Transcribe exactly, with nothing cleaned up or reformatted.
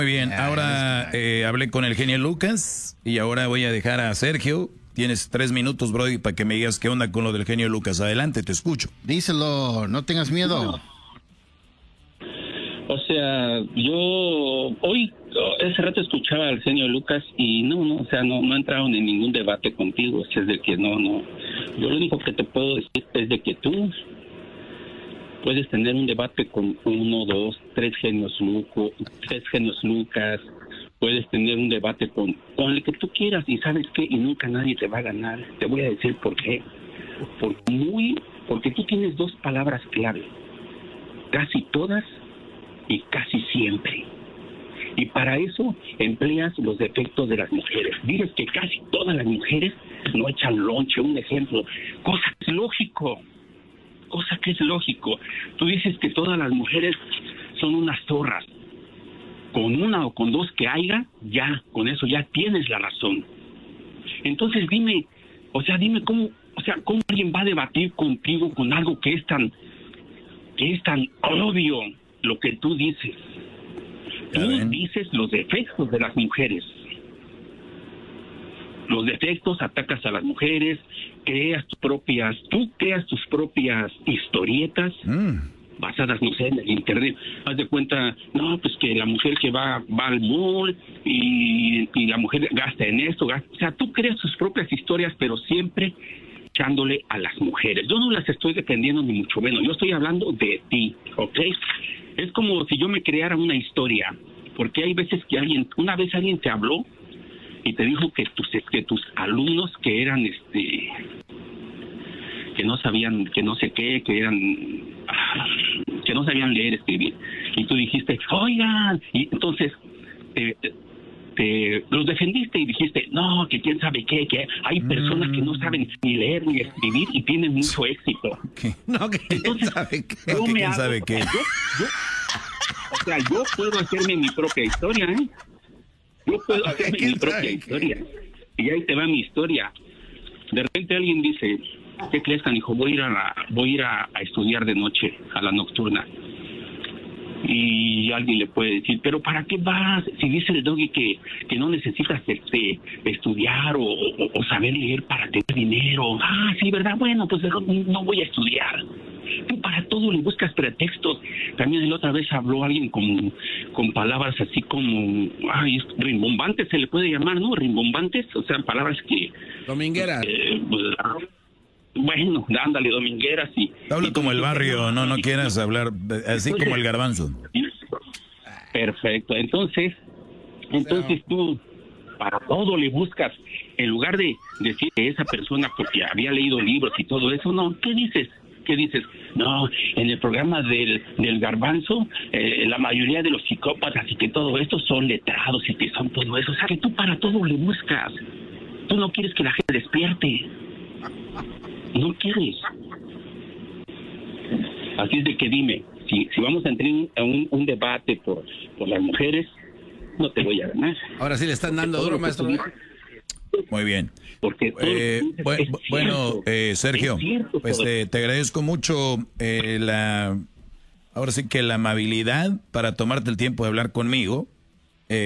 Muy bien, ahora eh, hablé con el genio Lucas y ahora voy a dejar a Sergio. Tienes tres minutos, Brody, para que me digas qué onda con lo del genio Lucas. Adelante, te escucho. Díselo, no tengas miedo. O sea, yo hoy, ese rato escuchaba al genio Lucas y no, no, o sea, no, no entraron en ningún debate contigo. Es de que no, no. Yo lo único que te puedo decir es de que tú puedes tener un debate con uno, dos, tres genios Luco, tres genios Lucas. Puedes tener un debate con, con el que tú quieras y ¿sabes qué? Y nunca nadie te va a ganar. Te voy a decir por qué. Porque, muy, porque tú tienes dos palabras clave. Casi todas y casi siempre. Y para eso empleas los defectos de las mujeres. Dices que casi todas las mujeres no echan lonche, un ejemplo. Cosa que es lógico. Cosa que es lógico. Tú dices que todas las mujeres son unas zorras. Con una o con dos que haya, ya, con eso ya tienes la razón. Entonces dime, o sea, dime cómo, o sea, cómo alguien va a debatir contigo con algo que es tan, que es tan obvio lo que tú dices. Tú dices los defectos de las mujeres. Los defectos, atacas a las mujeres, creas tus propias, tú creas tus propias historietas. Mm. Basadas, no sé, en el internet. Haz de cuenta, no, pues que la mujer que va va al mall y, y la mujer gasta en esto, gasta. O sea, tú creas tus propias historias, pero siempre echándole a las mujeres. Yo no las estoy defendiendo ni mucho menos, yo estoy hablando de ti, ¿ok? Es como si yo me creara una historia, porque hay veces que alguien, una vez alguien te habló y te dijo que tus, que tus alumnos que eran, este, que no sabían, que no sé qué, que eran... que no sabían leer, escribir, y tú dijiste, oigan, y entonces te, te los defendiste y dijiste, no, que quién sabe qué, que hay personas mm. que no saben ni leer ni escribir y tienen mucho éxito. ¿Qué? No, que entonces, quién sabe qué, yo que me quién hago, sabe qué. Yo, yo, o sea, yo puedo hacerme mi propia historia, ¿eh? Yo puedo hacerme mi propia historia. Y ahí te va mi historia. De repente alguien dice, ¿qué crees, canijo? Voy a ir a la, voy a ir a, a estudiar de noche, a la nocturna. Y alguien le puede decir, ¿pero para qué vas? Si dice el Doggy que, que no necesitas este, estudiar o, o, o saber leer para tener dinero. Ah, sí, ¿verdad? Bueno, pues no, no voy a estudiar. Tú para todo le buscas pretextos. También la otra vez habló alguien con, con palabras así como, ay, rimbombantes se le puede llamar, ¿no? Rimbombantes, o sea, palabras que... Domingueras. Eh, pues, bueno, ándale, domingueras y... Habla y como el barrio, no, no quieras hablar así entonces, como el garbanzo. Perfecto, entonces, entonces tú para todo le buscas, en lugar de decir que esa persona porque había leído libros y todo eso, no, ¿qué dices? ¿Qué dices? No, en el programa del, del garbanzo, eh, la mayoría de los psicópatas y que todo esto son letrados y que son todo eso, o sea que tú para todo le buscas, tú no quieres que la gente despierte. No quieres. Así es de que dime, si, si vamos a entrar en un, un debate por, por las mujeres, no te voy a ganar. Ahora sí le están dando duro, maestro. Muy bien. Porque eh, bu bueno, eh, Sergio, pues te, te agradezco mucho eh, la, ahora sí que la amabilidad para tomarte el tiempo de hablar conmigo.